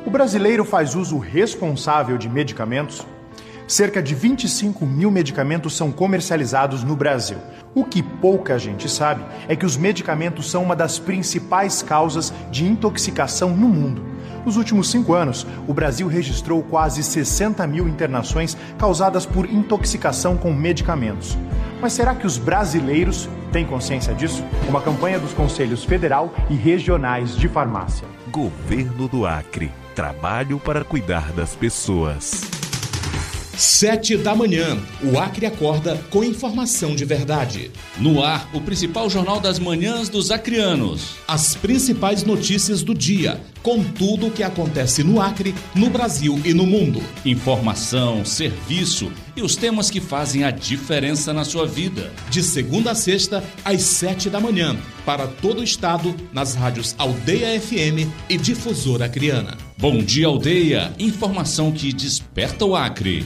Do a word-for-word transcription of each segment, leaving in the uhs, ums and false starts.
O brasileiro faz uso responsável de medicamentos? Cerca de vinte e cinco mil medicamentos são comercializados no Brasil. O que pouca gente sabe é que os medicamentos são uma das principais causas de intoxicação no mundo. Nos últimos cinco anos, o Brasil registrou quase sessenta mil internações causadas por intoxicação com medicamentos. Mas será que os brasileiros têm consciência disso? Uma campanha dos Conselhos Federal e Regionais de Farmácia. Governo do Acre. Trabalho para cuidar das pessoas. Sete da manhã, o Acre acorda com informação de verdade. No ar, o principal jornal das manhãs dos acreanos. As principais notícias do dia, com tudo o que acontece no Acre, no Brasil e no mundo. Informação, serviço e os temas que fazem a diferença na sua vida. De segunda a sexta, às sete da manhã, para todo o estado, nas rádios Aldeia F M e Difusora Acreana. Bom dia, Aldeia. Informação que desperta o Acre.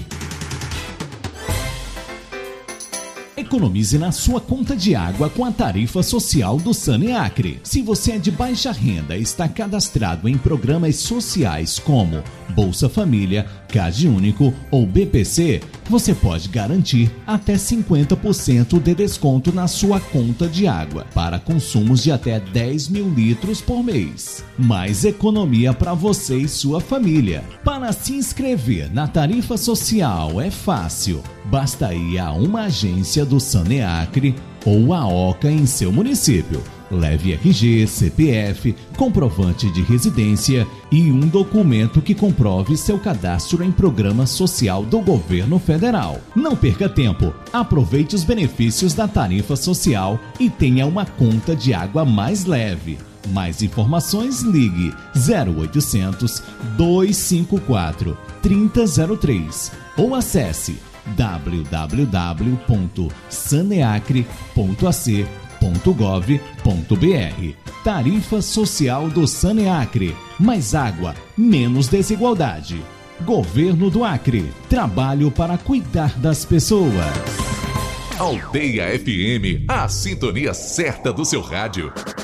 Economize na sua conta de água com a tarifa social do Saneacre. Se você é de baixa renda e está cadastrado em programas sociais como Bolsa Família, Cade Único ou B P C, você pode garantir até cinquenta por cento de desconto na sua conta de água para consumos de até dez mil litros por mês. Mais economia para você e sua família. Para se inscrever na tarifa social é fácil. Basta ir a uma agência do Saneacre ou a OCA em seu município. Leve R G, C P F, comprovante de residência e um documento que comprove seu cadastro em programa social do governo federal. Não perca tempo, aproveite os benefícios da tarifa social e tenha uma conta de água mais leve. Mais informações, ligue zero oitocentos, dois cinco quatro, três zero zero três ou acesse w w w ponto saneacre ponto a c ponto gov ponto b r. Tarifa Social do Saneacre. Mais água, menos desigualdade. Governo do Acre. Trabalho para cuidar das pessoas. Aldeia F M, a sintonia certa do seu rádio.